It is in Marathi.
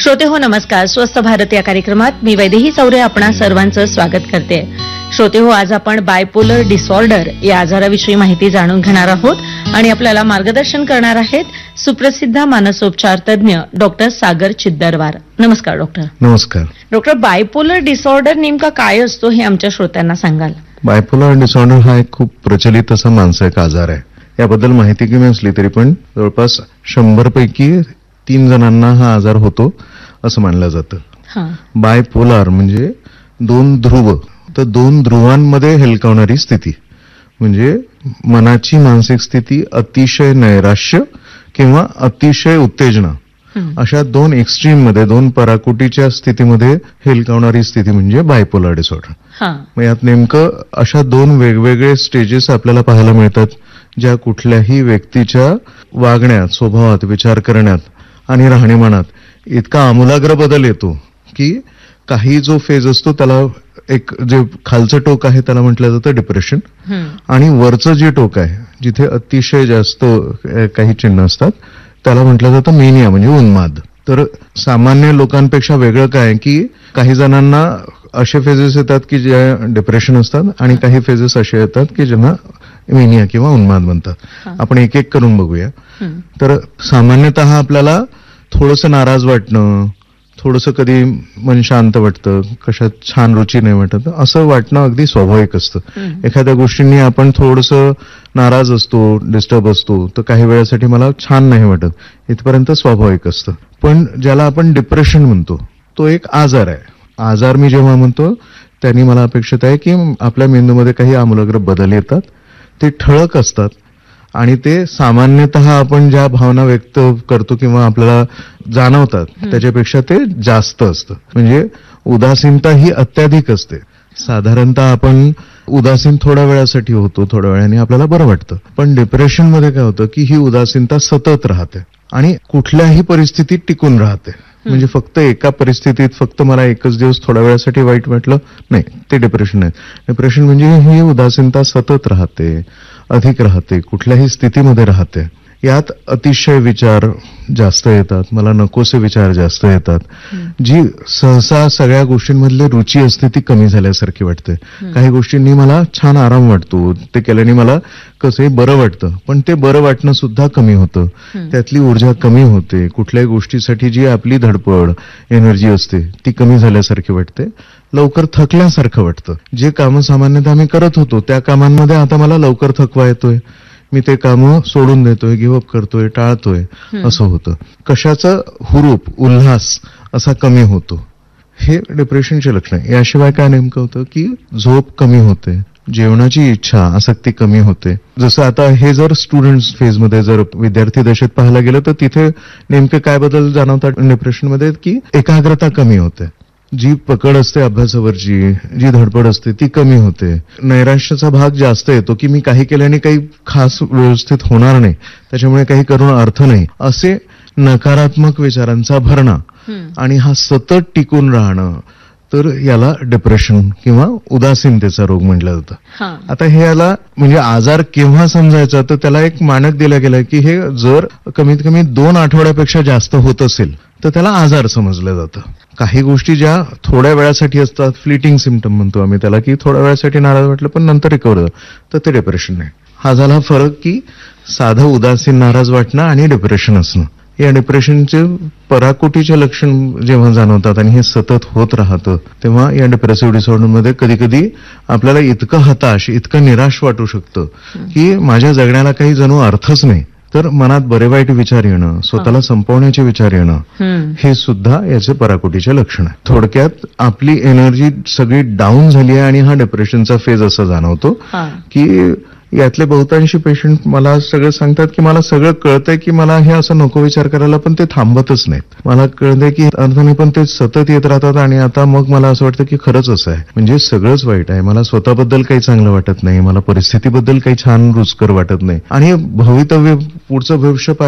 श्रोते हो नमस्कार. स्वस्थ भारत या कार्यक्रमात मी वैदेही चौरे आपणा सर्वांचं स्वागत करते. श्रोते हो, आज आपण बायपोलर डिसऑर्डर या आजाराविषयी माहिती जाणून घेणार आहोत आणि आपल्याला मार्गदर्शन करणार आहेत सुप्रसिद्ध मानसोपचार तज्ञ डॉक्टर सागर चिद्दरवार. नमस्कार डॉक्टर. नमस्कार डॉक्टर. बायपोलर डिसऑर्डर नेमका काय असतो हे आमच्या श्रोत्यांना सांगाल? बायपोलर डिसऑर्डर हा एक खूप प्रचलित असा मानसिक आजार आहे. याबद्दल माहिती कमी असली तरी पण जवळपास 100 पैकी 3 जणांना हा आजार होतो असं मानलं जातं. बायपोलर म्हणजे 2 ध्रुव, तर 2 ध्रुवांमध्ये हेलकावणारी स्थिती म्हणजे मनाची मानसिक स्थिती अतिशय नैराश्य किंवा अतिशय उत्तेजना अशा 2 एक्स्ट्रीम मध्ये 2 पराकोटीच्या स्थितीमध्ये हेलकावणारी स्थिती म्हणजे बायपोलर डिसऑर्डर. मग यात नेमकं अशा 2 वेगवेगळे स्टेजेस आपल्याला पाहायला मिळतात ज्या कुठल्याही व्यक्तीच्या वागण्यात, स्वभावात, विचार करण्यात आणि राहणीमानात इतका आमूलाग्र बदल येतो की काही जो फेज असतो त्याला एक जे खालचं टोक आहे त्याला म्हटलं जातं डिप्रेशन आणि वरचं जे टोक आहे जिथे अतिशय जास्त काही चिन्ह असतात त्याला म्हटलं जातं मेनिया म्हणजे उन्माद. तर सामान्य लोकांपेक्षा वेगळं काय की काही जणांना असे फेजेस येतात की जे डिप्रेशन असतात आणि काही फेजेस असे येतात की ज्यांना मेनिया किंवा उन्माद म्हणतात. आपण एक एक करून बघूया. तर सामान्यतः आपल्याला थोडंसं नाराज वाटणं, थोडंसं कधी मन शांत वाटतं, कशात छान रुची नाही वाटत, असं वाटणं अगदी स्वाभाविक असतं. एखाद्या गोष्टींनी आपण थोडंसं नाराज असतो, डिस्टर्ब असतो, तर काही वेळासाठी मला छान नाही वाटत, इथपर्यंत स्वाभाविक असतं. पण ज्याला आपण डिप्रेशन म्हणतो तो एक आजार आहे. आजार मी जेव्हा म्हणतो त्यांनी मला अपेक्षित आहे की आपल्या मेंदूमध्ये काही आमूलाग्र बदल येतात, ते ठळक असतात आणि ते सामान्यतः आपण ज्या भावना व्यक्त करतो किंवा आपल्याला जाणवतात त्याच्यापेक्षा ते जास्त असतं. म्हणजे उदासीनता ही अत्याधिक असते. साधारणतः आपण उदासीन थोड्या वेळासाठी होतो, थोड्या वेळाने आपल्याला बरं वाटतं. पण डिप्रेशनमध्ये काय होतं की ही उदासीनता सतत राहते आणि कुठल्याही परिस्थितीत टिकून राहते. म्हणजे फक्त एका परिस्थितीत फक्त मला एकच दिवस थोड्या वेळासाठी वाईट वाटलं नाही, ते डिप्रेशन आहे. डिप्रेशन म्हणजे ही उदासीनता सतत राहते, अधिक राहते, कुठल्याही स्थितीमध्ये राहते. यात अतिशय विचार जास्त येतात, मला नकोसे विचार जास्त येतात, जी सहसा सगळ्या गोष्टींमधली रुची असते ती कमी झाल्यासारखी वाटते. काही गोष्टींनी मला छान आराम वाटतो, ते केल्याने मला कसंही बरं वाटतं, पण ते बरं वाटणं सुद्धा कमी होतं, त्यातली ऊर्जा कमी होते. कुठल्याही गोष्टीसाठी जी आपली धडपड, एनर्जी असते ती कमी झाल्यासारखी वाटते, लवकर थकल्यासारखं वाटतं. जे कामं सामान्यतः मी करत होतो त्या कामांमध्ये आता मला लवकर थकवा येतोय, मी ते कामं सोडून देतोय, गिव्हअप करतोय, टाळतोय, असं होतं. कशाचं हुरूप, उल्हास असा कमी होतो. हे डिप्रेशनचे लक्षण आहे. याशिवाय काय नेमकं होतं की झोप कमी होते, जेवणाची इच्छा, आसक्ती कमी होते. जसं आता हे जर स्टुडंट्स फेजमध्ये जर विद्यार्थी दशेत पाहायला गेलं तर तिथे नेमके काय बदल जाणवतात डिप्रेशनमध्ये की एकाग्रता कमी होते, जी पकड असते अभ्यासावरची, जी धडपड असते ती कमी होते. नैराश्याचा भाग जास्त येतो की मी काही केल्याने काही खास व्यवस्थित होणार नाही, त्याच्यामुळे काही करून अर्थ नाही, असे नकारात्मक विचारांचा भरणा आणि हा सतत टिकून राहणं, तर याला डिप्रेशन किंवा उदासीनतेचा रोग म्हटलं जातं. आता हे याला म्हणजे आजार केव्हा समजायचा, तर त्याला एक मानक दिला गेलाय की हे जर कमीत कमी 2 आठवड्यापेक्षा जास्त होत असेल तर त्याला आजार समजलं जातं. काही गोष्टी ज्या थोड्या वेळासाठी असतात, फ्लिटिंग सिम्पटम म्हणतो आम्ही त्याला, की थोड्या वेळासाठी नाराज वाटलं पण नंतर रिकव्हर झालं, तर ते डिप्रेशन नाही. हा झाला फरक की साधं उदासीन, नाराज वाटणं आणि डिप्रेशन असणं. या डिप्रेशनचे पराकोटीचे लक्षण जेव्हा जाणवतात आणि हे सतत होत राहतं तेव्हा या डिप्रेसिव्ह डिसऑर्डरमध्ये कधी कधी आपल्याला इतकं हताश, इतकं निराश वाटू शकतं की माझ्या जगण्याला काही जणू अर्थच नाही. तर मनात बरे वाईट विचार येणं, स्वतःला संपवण्याचे विचार येणं, हे सुद्धा याचे पराकोटीचे लक्षण आहे. थोडक्यात आपली एनर्जी सगळी डाऊन झाली आहे आणि हा डिप्रेशनचा फेज असा जाणवतो की यातले बहुतांशी पेशंट मला सगळं सांगतात की मला सगळं कळतंय की मला हे असं नको विचार करायला, पण ते थांबतच नाहीत. मला कळतंय की अर्थ नाही, पण ते सतत येत राहतात आणि आता मग मला असं वाटतं की खरंच असं आहे, म्हणजे सगळंच वाईट आहे, मला स्वतःबद्दल काही चांगलं वाटत नाही, मला परिस्थितीबद्दल काही छान रुचकर वाटत नाही आणि पुढचं भविष्य